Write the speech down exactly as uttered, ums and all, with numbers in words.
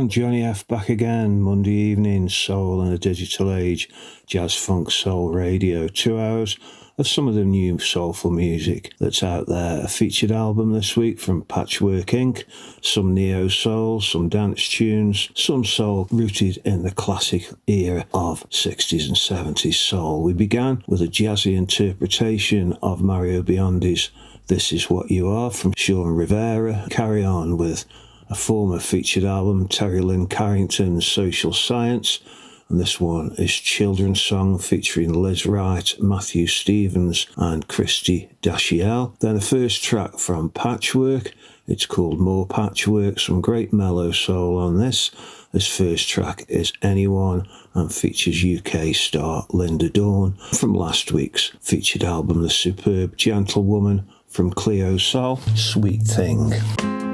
sound, Johnny F back again, Monday evening, soul in a digital age, jazz, funk, soul radio, two hours of some of the new soulful music that's out there. A featured album this week from Patchwork Incorporated, some neo soul, some dance tunes, some soul rooted in the classic era of sixties and seventies soul. We began with a jazzy interpretation of Mario Biondi's This Is What You Are from Sean Rivera. Carry on with a former featured album, Terry Lynn Carrington's Social Science, and this one is Children's Song featuring Liz Wright, Matthew Stevens and Christy Dashiell. Then a first track from Patchwork, it's called More Patchwork, some great mellow soul on this. This first track is Anyone and features U K star Linda Dawn from last week's featured album, the superb Gentlewoman from Cleo Sol, Sweet Thing.